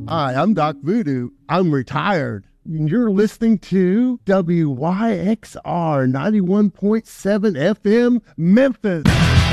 Hi, I'm Doc Voodoo. I'm retired. You're listening to WYXR 91.7 FM, Memphis.